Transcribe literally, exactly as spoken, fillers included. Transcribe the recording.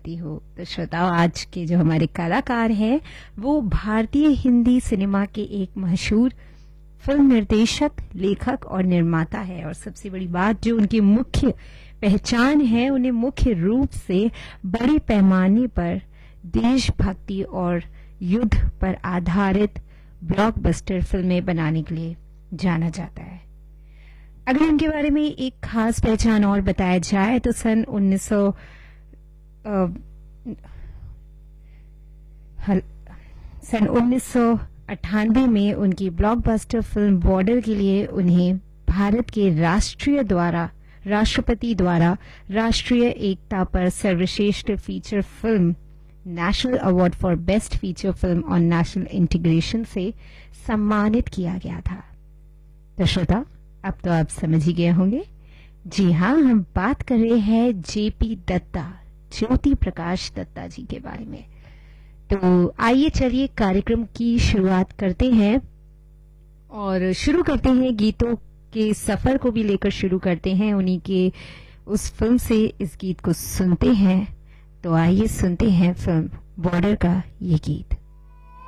जानती हूँ। तो श्रोताओं, आज के जो हमारे कलाकार हैं वो भारतीय हिंदी सिनेमा के एक मशहूर फिल्म निर्देशक, लेखक और निर्माता है। और सबसे बड़ी बात, जो उनकी मुख्य पहचान है, उन्हें मुख्य रूप से बड़े पैमाने पर देशभक्ति और युद्ध पर आधारित ब्लॉकबस्टर फिल्में बनाने के लिए जाना जाता है। अगर इनके बारे में एक खास पहचान और बताया जाए तो सन उन्नीस सौ सन उन्नीस सौ अट्ठानवे में उनकी ब्लॉकबस्टर फिल्म बॉर्डर के लिए उन्हें भारत के राष्ट्रीय द्वारा राष्ट्रपति द्वारा राष्ट्रीय एकता पर सर्वश्रेष्ठ feature film national award for best feature film on national integration से सम्मानित किया गया था। तो श्रोता, अब तो आप समझ ही गए होंगे। जी हाँ, हम बात कर रहे हैं जेपी दत्ता, ज्योति प्रकाश दत्ता जी के बारे में। तो आइए चलिए कार्यक्रम की शुरुआत करते हैं और शुरू करते हैं गीतों के सफर को भी लेकर शुरू करते हैं। उन्हीं के उस फिल्म से इस गीत को सुनते हैं। तो आइए सुनते हैं फिल्म बॉर्डर का ये गीत।